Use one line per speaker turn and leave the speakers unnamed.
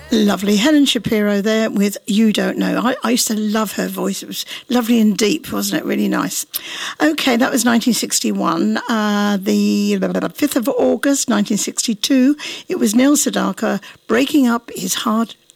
Lovely. Helen Shapiro there with You Don't Know. I used to love her voice. It was lovely and deep, wasn't it? Really nice. Okay, that was 1961. The 5th of August, 1962, it was Neil Sedaka, Breaking Up is Hard